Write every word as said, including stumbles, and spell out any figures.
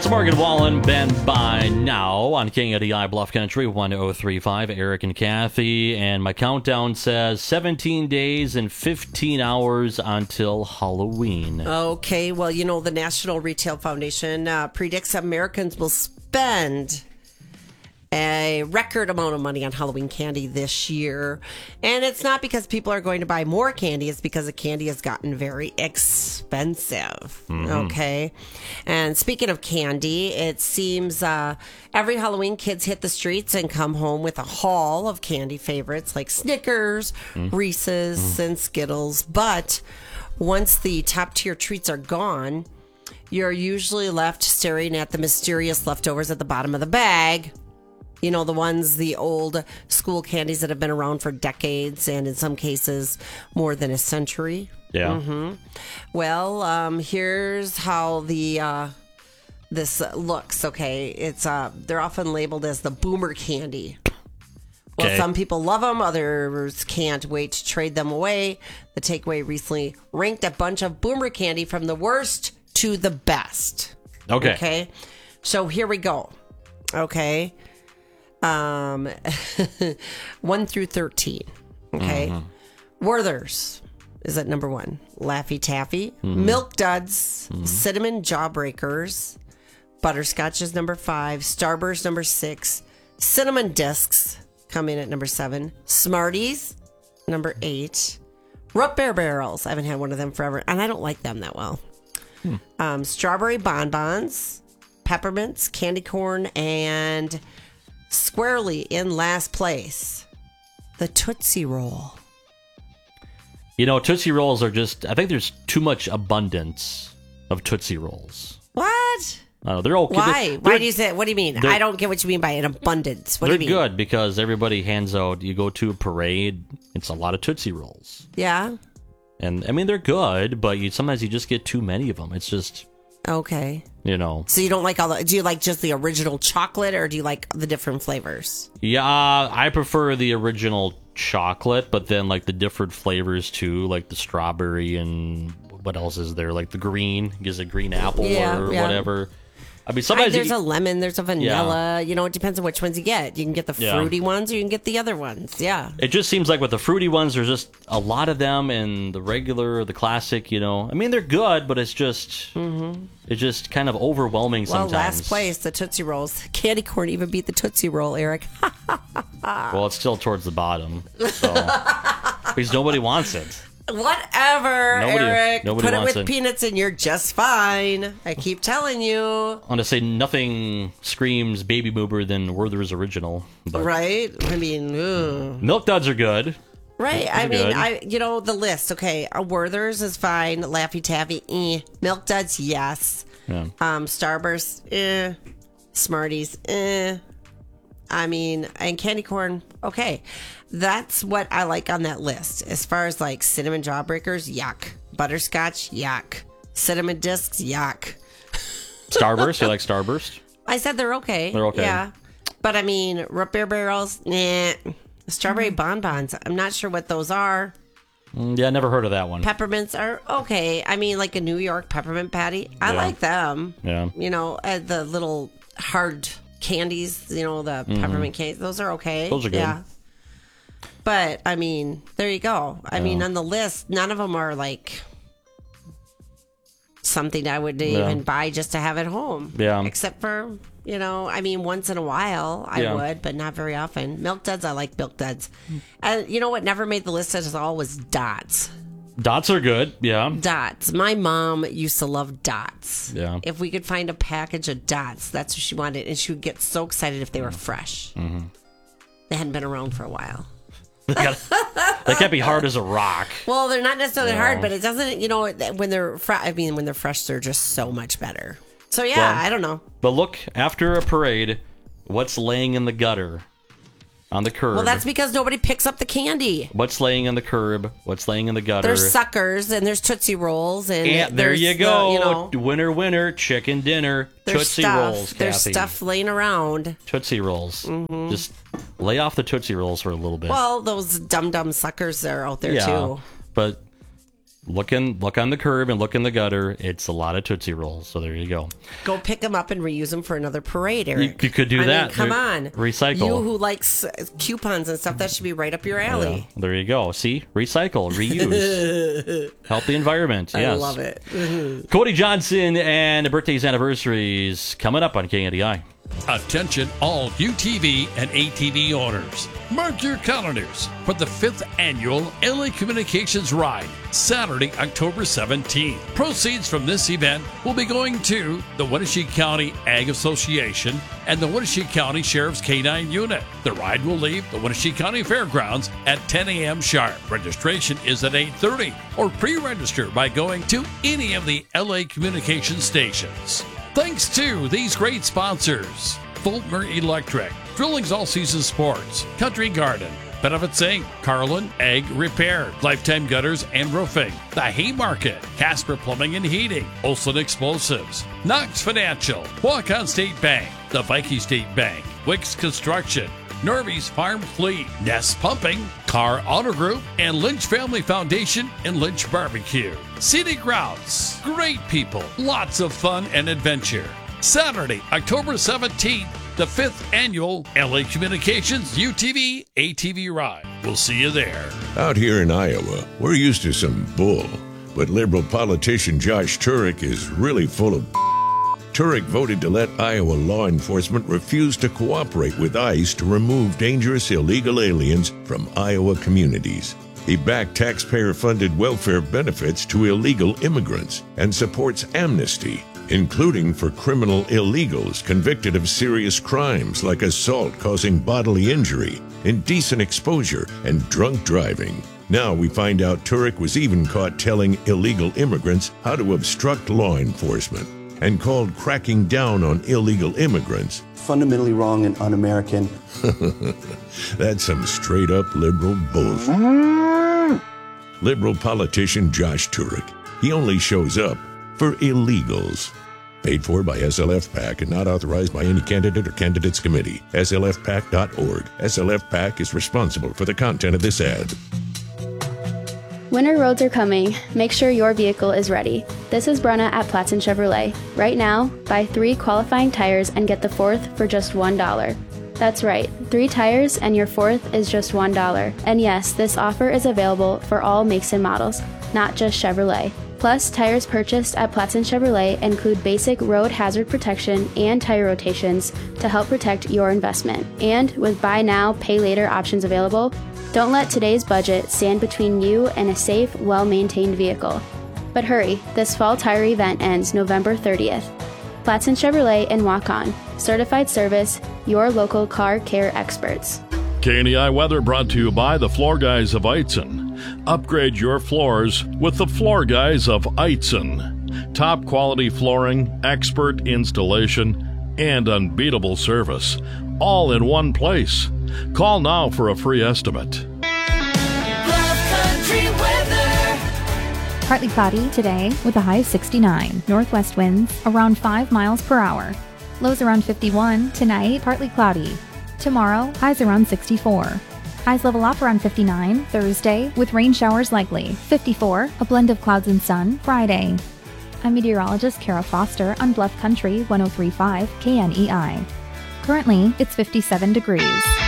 That's Morgan Wallen, Ben by now on King of the I Bluff Country, one oh three five. Eric and Kathy, and my countdown says seventeen days and fifteen hours until Halloween. Okay, well, you know, the National Retail Foundation uh, predicts Americans will spend a record amount of money on Halloween candy this year. And it's not because people are going to buy more candy. It's because the candy has gotten very expensive. Mm-hmm. Okay. And speaking of candy, it seems uh, every Halloween kids hit the streets and come home with a haul of candy favorites like Snickers, mm-hmm. Reese's, mm-hmm. and Skittles. But once the top tier treats are gone, you're usually left staring at the mysterious leftovers at the bottom of the bag. You know, the ones, the old school candies that have been around for decades and in some cases more than a century. Yeah. Mm-hmm. Well, um, here's how the uh, this looks, okay? It's uh, they're often labeled as the boomer candy. Well, okay. Some people love them. Others can't wait to trade them away. The Takeaway recently ranked a bunch of boomer candy from the worst to the best. Okay. Okay. So here we go. Okay. Um, one through thirteen. Okay. Mm-hmm. Werther's is at number one. Laffy Taffy. Mm-hmm. Milk Duds. Mm-hmm. Cinnamon Jawbreakers. Butterscotch is number five. Starburst number six. Cinnamon Discs come in at number seven. Smarties number eight. Root Beer Barrels. I haven't had one of them forever, and I don't like them that well. Hmm. Um, Strawberry Bonbons. Peppermints. Candy corn. And squarely in last place, the Tootsie Roll. You know, Tootsie Rolls are just, I think there's too much abundance of Tootsie Rolls. What? Uh, they're okay. Why? They're, Why do you say, what do you mean? I don't get what you mean by an abundance. What do you mean? They're good because everybody hands out, you go to a parade, it's a lot of Tootsie Rolls. Yeah. And, I mean, they're good, but you sometimes you just get too many of them. It's just... Okay. You know. So you don't like all the... Do you like just the original chocolate, or do you like the different flavors? Yeah, I prefer the original chocolate, but then like the different flavors too, like the strawberry and what else is there? Like the green, gives a green apple yeah, or yeah. whatever. I mean, sometimes I, there's you, a lemon, there's a vanilla. Yeah. You know, it depends on which ones you get. You can get the fruity yeah. ones, or you can get the other ones. Yeah. It just seems like with the fruity ones, there's just a lot of them, and the regular, the classic. You know, I mean, they're good, but it's just, mm-hmm. it's just kind of overwhelming well, sometimes. Well, last place, the Tootsie Rolls, candy corn even beat the Tootsie Roll, Eric. Well, it's still towards the bottom, so because nobody wants it. Whatever, nobody, Eric. Nobody Put it wants with it. peanuts and you're just fine. I keep telling you. I want to say nothing screams Baby Boomer than Werther's Original. Right? I mean, ugh. Milk Duds are good. Right. Those I mean, good. I you know, the list. Okay. Uh, Werther's is fine. Laffy Taffy, eh. Milk Duds, yes. Yeah. Um, Starburst, eh. Smarties, eh. I mean, and candy corn, okay. That's what I like on that list. As far as like cinnamon jawbreakers, yuck. Butterscotch, yuck. Cinnamon discs, yuck. Starburst, you like Starburst? I said they're okay. They're okay. Yeah. But I mean, root beer barrels, nah. Strawberry bonbons, I'm not sure what those are. Mm, yeah, never heard of that one. Peppermints are okay. I mean, like a New York peppermint patty. I Yeah. like them. Yeah. You know, uh, the little hard candies, you know, the mm-hmm. peppermint candies, those are okay. Those are good. Yeah. But, I mean, there you go. I Yeah. mean, on the list, none of them are like something I would Yeah. even buy just to have at home. Yeah. Except for, you know, I mean, once in a while I Yeah. would, but not very often. Milk Duds, I like Milk Duds. And you know what never made the list at all was Dots. Dots are good, yeah. Dots. My mom used to love Dots. Yeah. If we could find a package of Dots, that's what she wanted. And she would get so excited if they were fresh. Mm-hmm. They hadn't been around for a while. they, got, they can't be hard as a rock. Well, they're not necessarily No. hard, but it doesn't, you know, when they're fresh, I mean, when they're fresh, they're just so much better. So, yeah, Well, I don't know. But look, after a parade, what's laying in the gutter? On the curb. Well, that's because nobody picks up the candy. What's laying on the curb? What's laying in the gutter? There's suckers and there's Tootsie Rolls. And, And there there's you the, go. you know, Winner, winner, chicken dinner, there's Tootsie stuff. Rolls, There's Kathy. stuff laying around. Tootsie Rolls. Mm-hmm. Just lay off the Tootsie Rolls for a little bit. Well, those dum-dum suckers are out there, yeah, too. but look in, look on the curb and look in the gutter. It's a lot of Tootsie Rolls. So there you go. Go pick them up and reuse them for another parade, Eric. You, you could do I that. Mean, come Re- on. Recycle. You who likes coupons and stuff, that should be right up your alley. Yeah, there you go. See? Recycle. Reuse. Help the environment. Yes. I love it. Mm-hmm. Cody Johnson and birthdays, anniversaries coming up on K N D I. Attention all U T V and A T V owners. Mark your calendars for the fifth annual L A Communications Ride, Saturday, October seventeenth. Proceeds from this event will be going to the Wenatchee County Ag Association and the Wenatchee County Sheriff's K nine Unit. The ride will leave the Wenatchee County Fairgrounds at ten a.m. sharp. Registration is at eight thirty, or pre-register by going to any of the L A Communications stations. Thanks to these great sponsors: Fulmer Electric, Drillings All Season Sports, Country Garden, Benefits Incorporated, Carlin Egg Repair, Lifetime Gutters and Roofing, The Haymarket, Casper Plumbing and Heating, Olson Explosives, Knox Financial, Waukon State Bank, the Viking State Bank, Wicks Construction, Norby's Farm Fleet, Nest Pumping, Car Auto Group, and Lynch Family Foundation and Lynch Barbecue. Scenic Routes, great people, lots of fun and adventure. Saturday, October seventeenth, the fifth annual L A Communications U T V A T V Ride. We'll see you there. Out here in Iowa, we're used to some bull, but liberal politician Josh Turek is really full of Turek voted to let Iowa law enforcement refuse to cooperate with ICE to remove dangerous illegal aliens from Iowa communities. He backed taxpayer-funded welfare benefits to illegal immigrants and supports amnesty, including for criminal illegals convicted of serious crimes like assault causing bodily injury, indecent exposure, and drunk driving. Now we find out Turek was even caught telling illegal immigrants how to obstruct law enforcement, and called cracking down on illegal immigrants fundamentally wrong and un-American. That's some straight-up liberal bullshit. Liberal politician Josh Turek. He only shows up for illegals. Paid for by S L F PAC and not authorized by any candidate or candidates committee. S L F PAC dot org. S L F PAC is responsible for the content of this ad. Winter roads are coming. Make sure your vehicle is ready. This is Brenna at Platson Chevrolet. Right now, buy three qualifying tires and get the fourth for just one dollar. That's right, three tires and your fourth is just one dollar. And yes, this offer is available for all makes and models, not just Chevrolet. Plus, tires purchased at Platson Chevrolet include basic road hazard protection and tire rotations to help protect your investment. And with buy now, pay later options available, don't let today's budget stand between you and a safe, well-maintained vehicle. But hurry, this fall tire event ends November thirtieth. Platson Chevrolet in Waukon. Certified service, your local car care experts. K N D I weather brought to you by the Floor Guys of Eitzen. Upgrade your floors with the Floor Guys of Eitzen. Top quality flooring, expert installation, and unbeatable service. All in one place. Call now for a free estimate. Bluff Country weather. Partly cloudy today with a high of sixty-nine. Northwest winds around five miles per hour. Lows around fifty-one. Tonight, partly cloudy. Tomorrow, highs around sixty-four. Highs level off around fifty-nine. Thursday, with rain showers likely. fifty-four, a blend of clouds and sun. Friday. I'm meteorologist Kara Foster on Bluff Country one oh three point five K N E I. Currently, it's fifty-seven degrees.